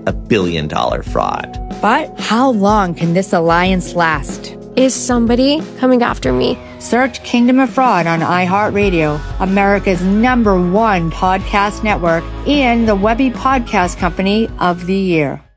a billion-dollar fraud. But how long can this alliance last? Is somebody coming after me? Search Kingdom of Fraud on iHeartRadio, America's #1 podcast network, and the Webby Podcast Company of the Year.